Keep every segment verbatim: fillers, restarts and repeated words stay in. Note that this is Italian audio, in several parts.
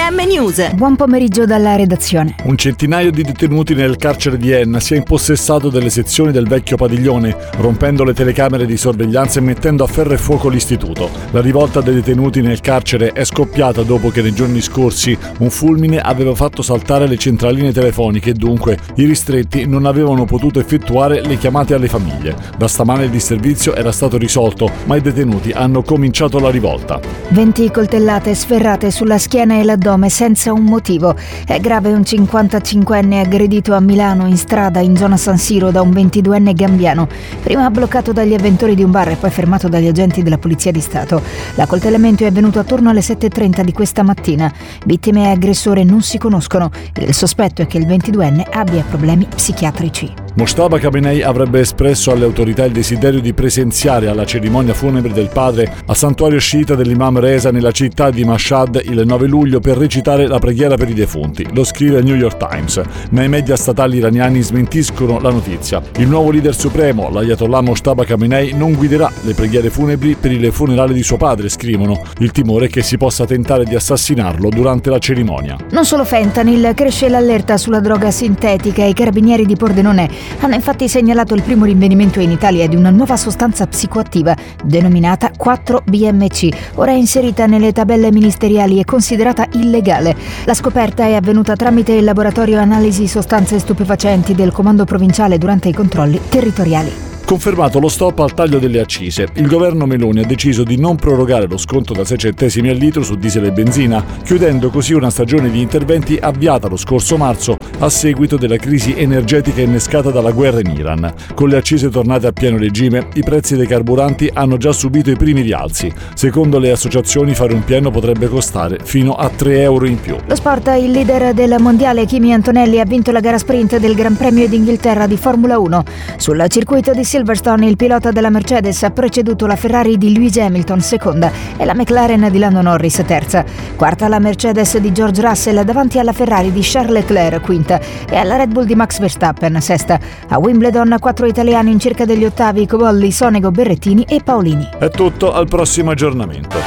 M News. Buon pomeriggio dalla redazione. Un centinaio di detenuti nel carcere di Enna si è impossessato delle sezioni del vecchio padiglione, rompendo le telecamere di sorveglianza e mettendo a ferro e fuoco l'istituto. La rivolta dei detenuti nel carcere è scoppiata dopo che nei giorni scorsi un fulmine aveva fatto saltare le centraline telefoniche e dunque i ristretti non avevano potuto effettuare le chiamate alle famiglie. Da stamane il disservizio era stato risolto, ma i detenuti hanno cominciato la rivolta. venti coltellate sferrate sulla schiena e l'addome senza un motivo. È grave un cinquantacinquenne aggredito a Milano in strada in zona San Siro da un ventiduenne gambiano, prima bloccato dagli avventori di un bar e poi fermato dagli agenti della Polizia di Stato. L'accoltellamento è avvenuto attorno alle sette e trenta di questa mattina. Vittime e aggressore non si conoscono. Il sospetto è che il ventiduenne abbia problemi psichiatrici. Mojtaba Khamenei avrebbe espresso alle autorità il desiderio di presenziare alla cerimonia funebre del padre al santuario sciita dell'Imam Reza nella città di Mashhad il nove luglio per recitare la preghiera per i defunti. Lo scrive il New York Times, ma i media statali iraniani smentiscono la notizia. Il nuovo leader supremo, l'Ayatollah Mojtaba Khamenei, non guiderà le preghiere funebri per il funerale di suo padre, scrivono. Il timore è che si possa tentare di assassinarlo durante la cerimonia. Non solo fentanyl, cresce l'allerta sulla droga sintetica. I carabinieri di Pordenone hanno infatti segnalato il primo rinvenimento in Italia di una nuova sostanza psicoattiva denominata quattro B M C, ora inserita nelle tabelle ministeriali e considerata illegale. La scoperta è avvenuta tramite il laboratorio analisi sostanze stupefacenti del comando provinciale durante i controlli territoriali. Confermato lo stop al taglio delle accise, il governo Meloni ha deciso di non prorogare lo sconto da sei centesimi al litro su diesel e benzina, chiudendo così una stagione di interventi avviata lo scorso marzo a seguito della crisi energetica innescata dalla guerra in Iran. Con le accise tornate a pieno regime, i prezzi dei carburanti hanno già subito i primi rialzi. Secondo le associazioni, fare un pieno potrebbe costare fino a tre euro in più. Lo sport, il leader del mondiale Kimi Antonelli ha vinto la gara sprint del Gran Premio d'Inghilterra di Formula uno. Sul circuito di Silverstone il pilota della Mercedes ha preceduto la Ferrari di Lewis Hamilton seconda e la McLaren di Lando Norris terza. Quarta la Mercedes di George Russell davanti alla Ferrari di Charles Leclerc quinta e alla Red Bull di Max Verstappen sesta. A Wimbledon quattro italiani in cerca degli ottavi: Cobolli, Sonego, Berrettini e Paolini. È tutto, al prossimo aggiornamento.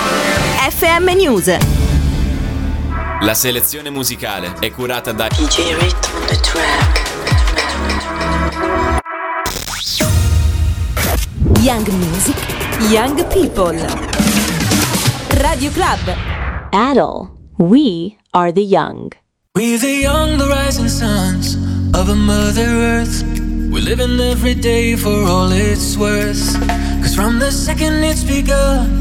F M News. La selezione musicale è curata da D J Rhythm on the track. Young Music, Young People. Radio Club. Adele, we are the young. We're the young, the rising sons of a Mother Earth. We're living every day for all it's worth. 'Cause from the second it's begun